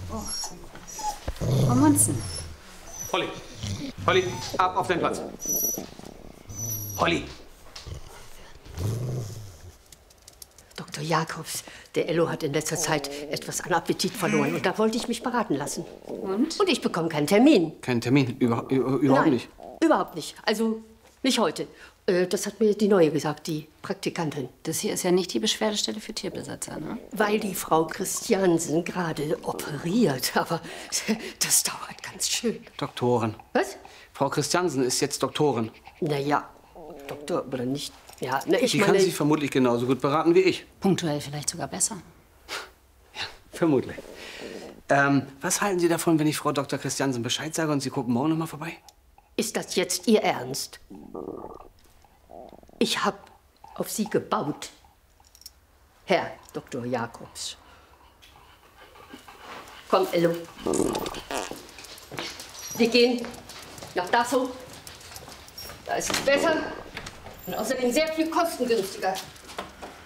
Frau Munzen. Holly. Holly, ab auf deinen Platz. Holly. Dr. Jacobs, der Ello hat in letzter Zeit etwas an Appetit verloren. Und da wollte ich mich beraten lassen. Und? Und ich bekomme keinen Termin. Keinen Termin? Überhaupt Nein, nicht? Überhaupt nicht. Also nicht heute. Das hat mir die Neue gesagt, die Praktikantin. Das hier ist ja nicht die Beschwerdestelle für Tierbesitzer, ne? Weil die Frau Christiansen gerade operiert. Aber das dauert ganz schön. Doktorin. Was? Frau Christiansen ist jetzt Doktorin. Naja, Doktor oder nicht. Ja, na, ich Die meine... kann Sie vermutlich genauso gut beraten wie ich. Punktuell vielleicht sogar besser. Ja, vermutlich. Was halten Sie davon, wenn ich Frau Dr. Christiansen Bescheid sage und Sie gucken morgen noch mal vorbei? Ist das jetzt Ihr Ernst? Ich habe auf Sie gebaut, Herr Dr. Jacobs. Komm, Ello. Wir gehen nach Dachau. Da ist es besser und außerdem sehr viel kostengünstiger.